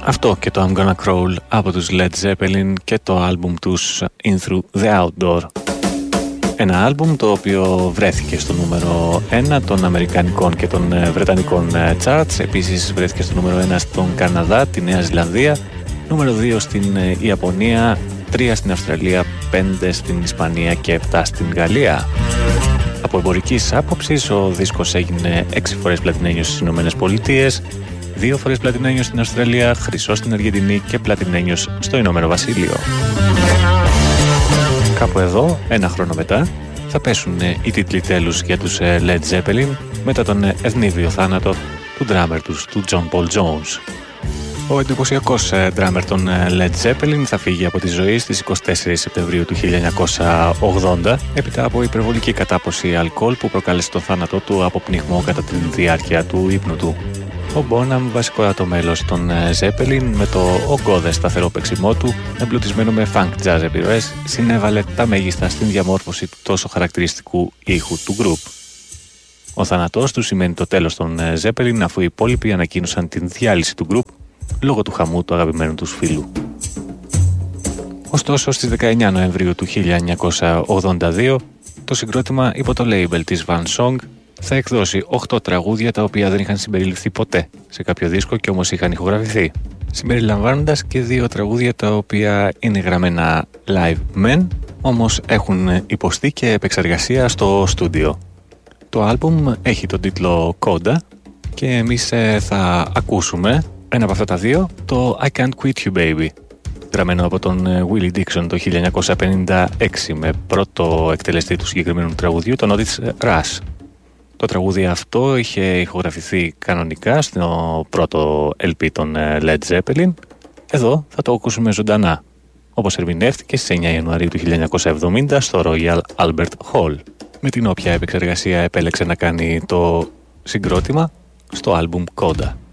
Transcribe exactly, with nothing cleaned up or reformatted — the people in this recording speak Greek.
Αυτό και το I'm Gonna Crawl από τους Led Zeppelin και το άλμπουμ τους In Through the Outdoor. Ένα άλμπουμ το οποίο βρέθηκε στο νούμερο ένα των αμερικανικών και των βρετανικών charts. Επίσης βρέθηκε στο νούμερο ένα στον Καναδά, τη Νέα Ζηλανδία, νούμερο δύο στην Ιαπωνία, τρία στην Αυστραλία, πέντε στην Ισπανία και επτά στην Γαλλία. Από εμπορικής άποψης ο δίσκος έγινε έξι φορές πλατινένιος στις Ηνωμένες Πολιτείες, δύο φορές πλατινένιος στην Αυστραλία, χρυσό στην Αργεντινή και πλατινένιος στο Ηνωμένο Βασίλειο. Κάπου εδώ, ένα χρόνο μετά, θα πέσουν οι τίτλοι τέλους για τους Led Zeppelin μετά τον ευνίβιο θάνατο του ντράμερ τους, του John Paul Jones. Ο εντυπωσιακός ντράμερ των Led Zeppelin θα φύγει από τη ζωή στις εικοστή τέταρτη Σεπτεμβρίου του χίλια εννιακόσια ογδόντα έπειτα από υπερβολική κατάπωση αλκοόλ που προκάλεσε τον θάνατό του από πνιγμό κατά τη διάρκεια του ύπνου του. Ο Bonham, βασικότατο μέλος των Zeppelin, με το ογκώδες σταθερό παίξιμό του, εμπλουτισμένο με funk jazz επιρροές, συνέβαλε τα μέγιστα στην διαμόρφωση του τόσο χαρακτηριστικού ήχου του group. Ο θάνατός του σημαίνει το τέλος των Zeppelin, αφού οι υπόλοιποι ανακοίνωσαν την διάλυση του group λόγω του χαμού του αγαπημένου τους φίλου. Ωστόσο, στις δεκαεννιά Νοεμβρίου του χίλια εννιακόσια ογδόντα δύο, το συγκρότημα υπό το label της Van Song θα εκδώσει οκτώ τραγούδια τα οποία δεν είχαν συμπεριληφθεί ποτέ σε κάποιο δίσκο και όμως είχαν ηχογραφηθεί, συμπεριλαμβάνοντας και δύο τραγούδια τα οποία είναι γραμμένα live μεν, όμως έχουν υποστεί και επεξεργασία στο στούντιο. Το άλμπουμ έχει τον τίτλο Coda και εμείς θα ακούσουμε ένα από αυτά τα δύο, το I Can't Quit You Baby, γραμμένο από τον Willie Dixon το χίλια εννιακόσια πενήντα έξι με πρώτο εκτελεστή του συγκεκριμένου τραγουδιού, τον Otis Rush. Το τραγούδι αυτό είχε ηχογραφηθεί κανονικά στο πρώτο ελ πι των Led Zeppelin. Εδώ θα το ακούσουμε ζωντανά, όπως ερμηνεύτηκε στις εννιά Ιανουαρίου του χίλια εννιακόσια εβδομήντα στο Royal Albert Hall, με την όποια επεξεργασία επέλεξε να κάνει το συγκρότημα στο άλμπουμ Coda.